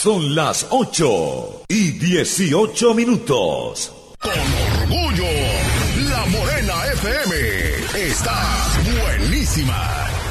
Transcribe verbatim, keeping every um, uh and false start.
son las ocho y dieciocho minutos. Con orgullo, La Morena F M está buenísima.